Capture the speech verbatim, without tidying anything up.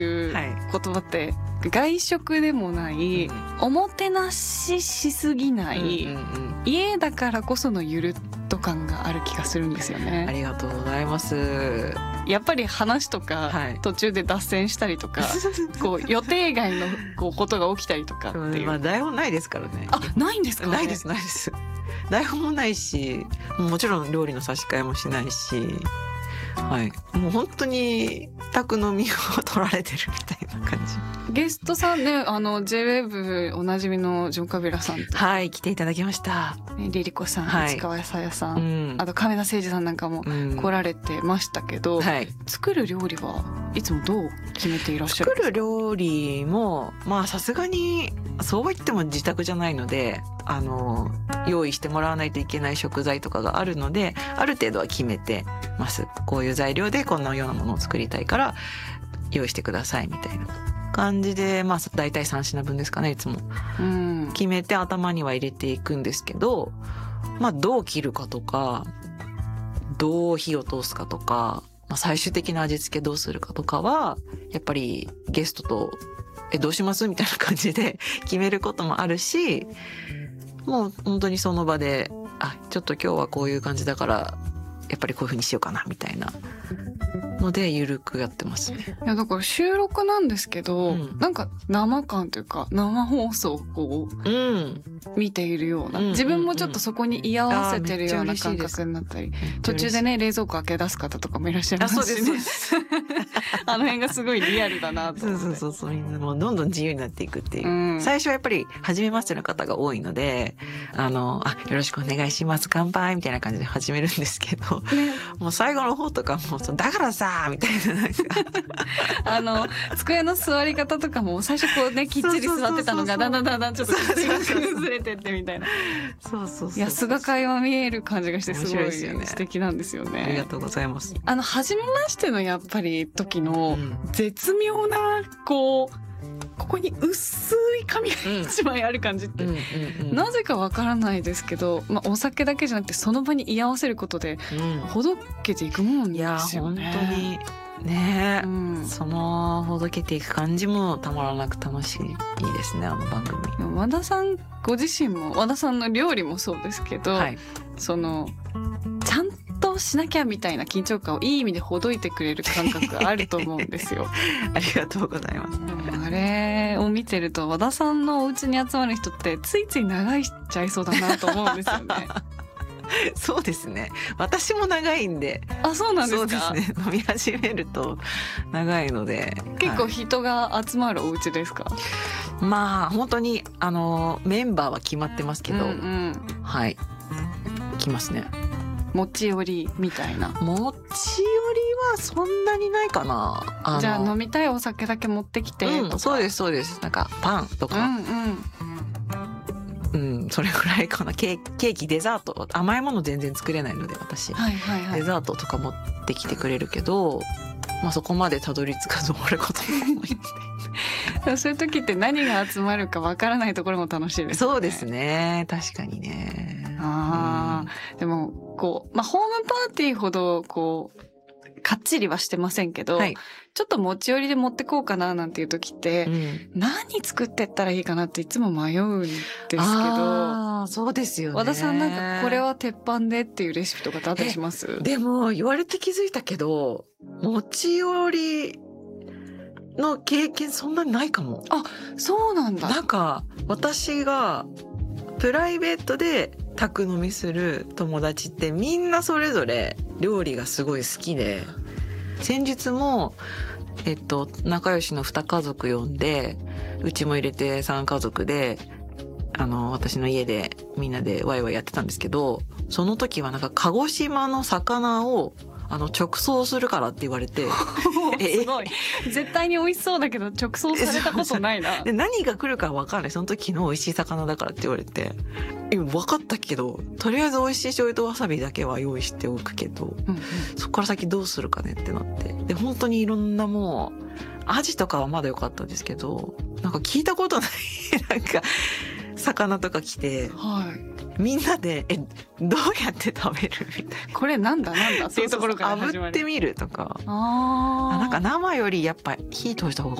いう言葉って外食でもない、うん、おもてなししすぎない、うんうんうん、家だからこそのゆるっと感がある気がするんですよね。 ありがとうございます。 やっぱり話とか、はい、途中で脱線したりとかこう予定外のこうことが起きたりとかっていう、 まあ、台本ないですからね。 あ、ないんですかね。 ないですないです。台本もないし、もちろん料理の差し替えもしないし、はい、もう本当に宅飲みを取られてるみたいな感じ。 ゲストさんね、あの ジェイウェーブ おなじみのジョン・カビラさんと、 はい、来ていただきました。 リリコさん、はい、市川さやさん、うん、あと亀田誠二さんなんかも来られてましたけど、うん、はい、作る料理はいつもどう決めていらっしゃるんですか？ 作る料理もまあさすがにそうは言っても自宅じゃないので、あの用意してもらわないといけない食材とかがあるので、ある程度は決めてます。こういう材料でこんなようなものを作りたいから用意してくださいみたいな感じで、まあ大体さん品分ですかね、いつも、うん、決めて頭には入れていくんですけど、まあどう切るかとかどう火を通すかとか、まあ、最終的な味付けどうするかとかはやっぱりゲストとえどうしますみたいな感じで決めることもあるし、もう本当にその場であちょっと今日はこういう感じだからやっぱりこういう風にしようかなみたいなのでゆるくやってますね。 いやだから収録なんですけど、うん、なんか生感というか生放送をこう、うん、見ているような、うん、自分もちょっとそこに居合わせてるような感覚になったり、途中でね冷蔵庫開け出す方とかもいらっしゃいますしね。あの辺がすごいリアルだなと思って。 そうそうそう、みんなもうどんどん自由になっていくっていう、うん、最初はやっぱり初めましての方が多いので、あのあよろしくお願いします乾杯みたいな感じで始めるんですけど、ね、もう最後の方とかもうだからさみたいななんかあの机の座り方とかも最初こうねきっちり座ってたのがだんだんだんだんちょっと口が崩れてってみたいな、 そうそうそう、 いや素が会話見える感じがしてすごい素敵なんですよね。 ありがとうございます。 あの初めましてのやっぱり時の絶妙なこうここに薄い紙が一枚ある感じって、うんうんうんうん、なぜかわからないですけど、まあ、お酒だけじゃなくてその場に居合わせることでほどけていくもんですよね。 いや本当にね、うん、そのほどけていく感じもたまらなく楽しいですね、あの番組。 和田さんご自身も和田さんの料理もそうですけど、はい、そのちゃんとしなきゃみたいな緊張感をいい意味でほどいてくれる感覚があると思うんですよ。 ありがとうございます。 あれを見てると和田さんのお家に集まる人ってついつい長いしちゃいそうだなと思うんですよね。 そうですね、私も長いんで。 あ、そうなんですか。 そうですね、飲み始めると長いので結構人が集まるお家ですか？はい、 まあ本当にあのメンバーは決まってますけど、うんうん、はい来ますね。 持ち寄りみたいな。 持ち寄りはそんなにないかな。 あじゃあ飲みたいお酒だけ持ってきてとか、 うん、そうですそうです。なんかパンとか、うんうんうん、それぐらいかな。ケーキ、ケーキデザート、甘いもの全然作れないので私、はいはいはい、デザートとか持ってきてくれるけど、まあ、そこまでたどり着かず終わることも多いでそういう時って何が集まるかわからないところも楽しいですね。 そうですね、確かにね。 あ、うん、でもこう、まあ、ホームパーティーほどこうかっちりはしてませんけど、はい、ちょっと持ち寄りで持ってこうかななんていう時って、うん、何作ってったらいいかなっていつも迷うんですけど。 あ、そうですよね。 和田さんなんかこれは鉄板でっていうレシピとかってあったりします？ でも言われて気づいたけど持ち寄りの経験そんなにないかも。 あ、そうなんだ。 なんか私がプライベートで宅飲みする友達ってみんなそれぞれ料理がすごい好きで、先日もえっと仲良しのに家族呼んでうちも入れてさん家族であの私の家でみんなでワイワイやってたんですけど、その時はなんか鹿児島の魚をあの直送するからって言われてすごい絶対に美味しそうだけど直送されたことないな。 で何が来るか分かんない、その時の美味しい魚だからって言われて、分かったけどとりあえず美味しい醤油とわさびだけは用意しておくけど、うんうん、そこから先どうするかねってなって、で本当にいろんなもうアジとかはまだ良かったんですけど、なんか聞いたことないなんか魚とか来て、はみんなでえどうやって食べるみたいな、 これなんだなんだっていうところから始まる。 炙ってみるとか、 ああなんか生よりやっぱ火通した方が